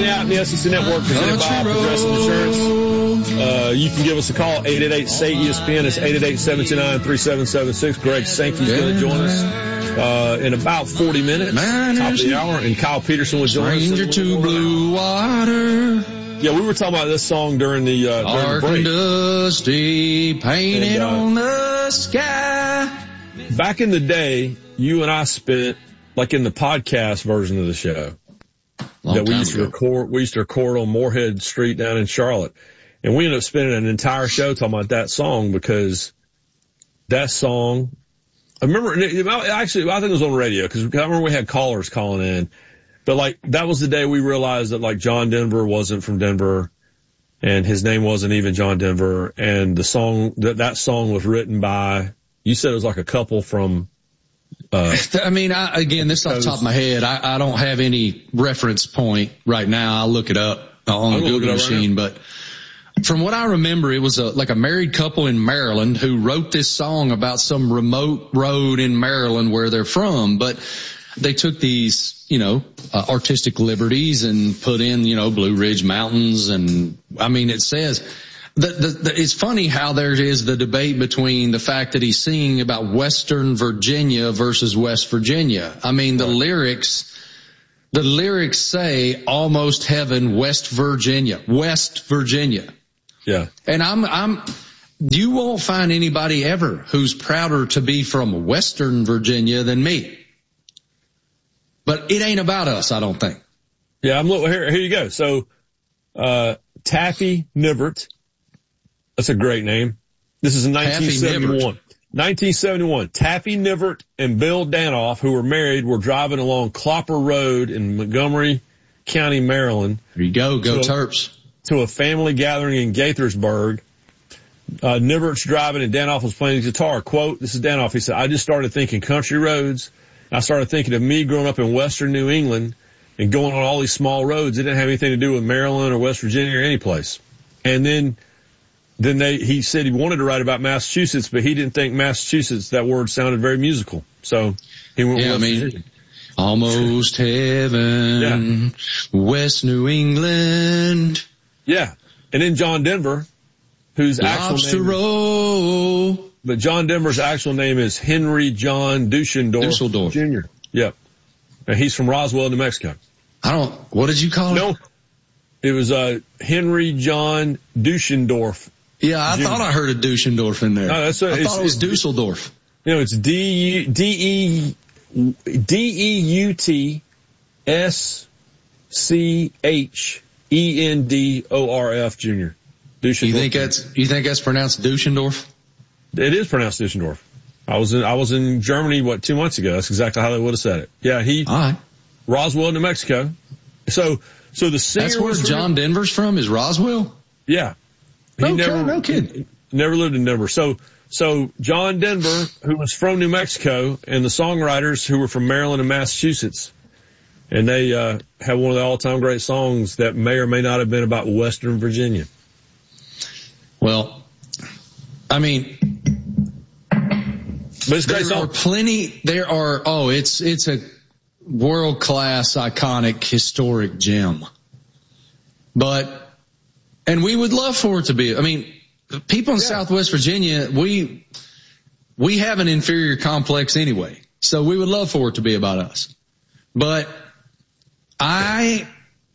Hanging out in the SEC Network presented by Progressive Insurance. You can give us a call, 888-SAY-ESPN. It's 888-729-3776. Greg Sankey's going to join us in about 40 minutes, top of the hour, and Kyle Peterson will join us. Stranger to blue water. Yeah, we were talking about this song during the break. Dusty, painted on the sky. Back in the day, you and I spent, like in the podcast version of the show, that we used to record on Moorhead Street down in Charlotte. And we ended up spending an entire show talking about that song because that song, I remember, actually, I think it was on the radio because I remember we had callers calling in. But like, that was the day we realized that like John Denver wasn't from Denver and his name wasn't even John Denver. And the song, that song was written by, you said it was like a couple from, I mean, again, this off the top of my head, I don't have any reference point right now. I'll look it up on the Google machine, but from what I remember, it was like a married couple in Maryland who wrote this song about some remote road in Maryland where they're from, but they took these, artistic liberties and put in, Blue Ridge Mountains. And I mean, it says it's funny how there is the debate between the fact that he's singing about Western Virginia versus West Virginia. I mean, the lyrics say almost heaven, West Virginia. Yeah. And you won't find anybody ever who's prouder to be from Western Virginia than me. But it ain't about us, I don't think. Yeah, here you go. So, Taffy Nivert. That's a great name. This is in 1971. 1971. Taffy Nivert and Bill Danoff, who were married, were driving along Clopper Road in Montgomery County, Maryland. There you go. Go Terps. To a family gathering in Gaithersburg. Nivert's driving and Danoff was playing his guitar. Quote, this is Danoff. He said, I just started thinking country roads. I started thinking of me growing up in western New England and going on all these small roads. It didn't have anything to do with Maryland or West Virginia or any place. And then he said he wanted to write about Massachusetts, but he didn't think Massachusetts, that word sounded very musical. So he went with West Virginia. Almost heaven, West New England. Yeah. And then John Denver, whose actual name, but John Denver's actual name is Henry John Dushendorf Jr. Yep. And he's from Roswell, New Mexico. What did you call him? No. It was, Henry John Dushendorf. Yeah, I thought I heard a Dushendorf in there. No, I thought it was Dusseldorf. It's Dushendorf Jr. Dushendorf. You think that's pronounced Dushendorf? It is pronounced Dushendorf. I was in Germany, 2 months ago. That's exactly how they would have said it. Yeah, all right. Roswell, New Mexico. So the singer. That's where John Denver's from, is Roswell? Yeah. No kidding. Never lived in Denver. So John Denver, who was from New Mexico, and the songwriters who were from Maryland and Massachusetts, and they, have one of the all-time great songs that may or may not have been about Western Virginia. Well, I mean, but it's great song. It's a world-class, iconic, historic gem. And we would love for it to be. I mean, people in Southwest Virginia, we have an inferior complex anyway. So we would love for it to be about us. But no,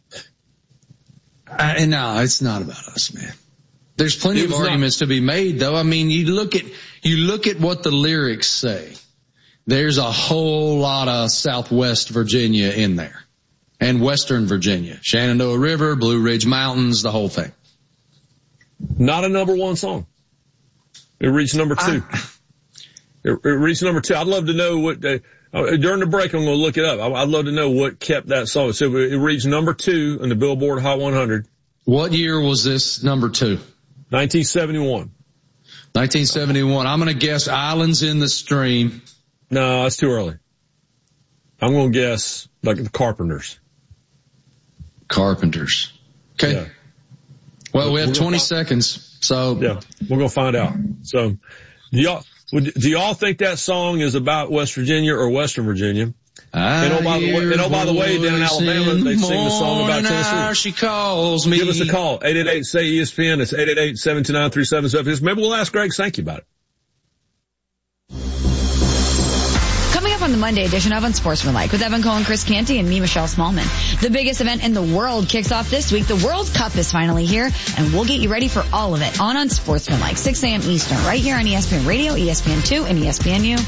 it's not about us, man. There's plenty of arguments to be made, though. I mean, you look at what the lyrics say. There's a whole lot of Southwest Virginia in there. And Western Virginia. Shenandoah River, Blue Ridge Mountains, the whole thing. Not a number one song. It reached number two. It reached number two. I'd love to know what during the break, I'm going to look it up. I'd love to know what kept that song. So it reached number 2 in the Billboard Hot 100. What year was this number 2? 1971. 1971. I'm going to guess Islands in the Stream. No, that's too early. I'm going to guess like the Carpenters. Okay. Yeah. Well, we have 20 seconds. So yeah, we're going to find out. So do y'all think that song is about West Virginia or Western Virginia? And by the way, down in Alabama, they sing the song about Tennessee. She calls me. Give us a call. 888-SAY-ESPN. It's 888-729-3776. Maybe we'll ask Greg Sankey about it. Coming up on the Monday edition of Unsportsmanlike with Evan Cole and Chris Canty and me, Michelle Smallman. The biggest event in the world kicks off this week. The World Cup is finally here, and we'll get you ready for all of it on Unsportsmanlike, 6 a.m. Eastern, right here on ESPN Radio, ESPN2, and ESPNU.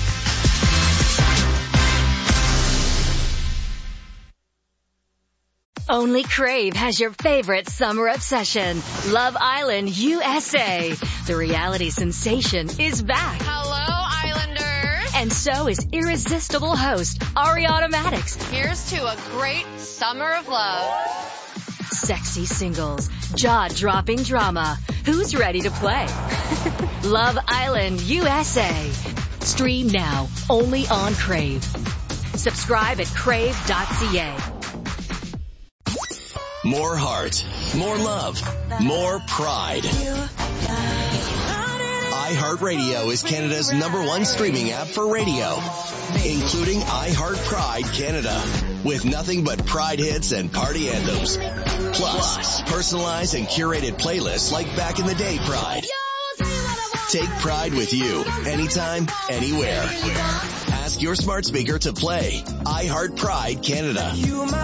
Only Crave has your favorite summer obsession, Love Island USA. The reality sensation is back. Hello, Islanders. And so is irresistible host Ariana Madix. Here's to a great summer of love. Sexy singles, jaw-dropping drama. Who's ready to play? Love Island USA. Stream now, only on Crave. Subscribe at crave.ca. More heart, more love, more pride. iHeartRadio is Canada's #1 streaming app for radio, including iHeart Pride Canada, with nothing but Pride hits and party anthems. Plus, personalized and curated playlists like Back in the Day Pride. Take Pride with you, anytime, anywhere. Ask your smart speaker to play iHeart Pride Canada.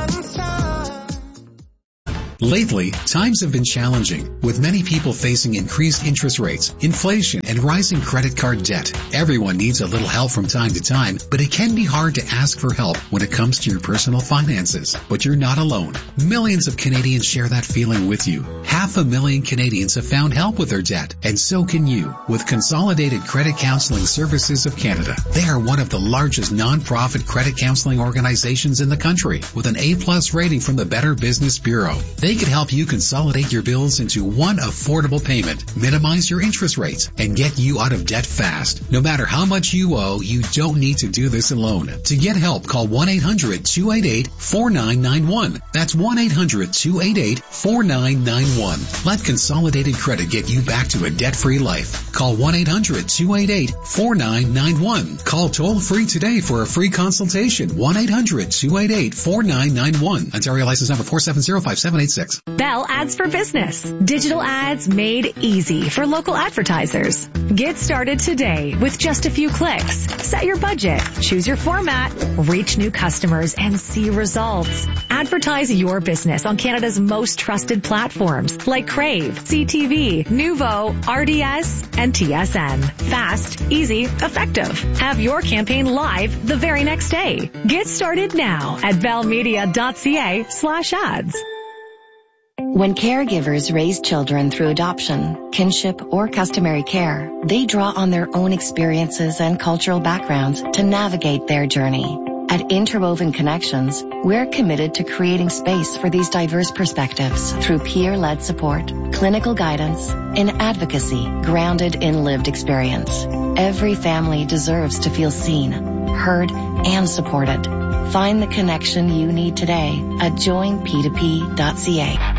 Lately, times have been challenging, with many people facing increased interest rates, inflation, and rising credit card debt. Everyone needs a little help from time to time, but it can be hard to ask for help when it comes to your personal finances. But you're not alone. Millions of Canadians share that feeling with you. 500,000 Canadians have found help with their debt, and so can you, with Consolidated Credit Counseling Services of Canada. They are one of the largest non-profit credit counseling organizations in the country, with an A+ rating from the Better Business Bureau. They can help you consolidate your bills into one affordable payment, minimize your interest rates, and get you out of debt fast. No matter how much you owe, you don't need to do this alone. To get help, call 1-800-288-4991. That's 1-800-288-4991. Let Consolidated Credit get you back to a debt-free life. Call 1-800-288-4991. Call toll-free today for a free consultation. 1-800-288-4991. Ontario license number 4705786. Bell Ads for Business. Digital ads made easy for local advertisers. Get started today with just a few clicks. Set your budget, choose your format, reach new customers, and see results. Advertise your business on Canada's most trusted platforms like Crave, CTV, Nuvo, RDS, and TSN. Fast, easy, effective. Have your campaign live the very next day. Get started now at bellmedia.ca/ads. When caregivers raise children through adoption, kinship, or customary care, they draw on their own experiences and cultural backgrounds to navigate their journey. At Interwoven Connections, we're committed to creating space for these diverse perspectives through peer-led support, clinical guidance, and advocacy grounded in lived experience. Every family deserves to feel seen, heard, and supported. Find the connection you need today at joinp2p.ca.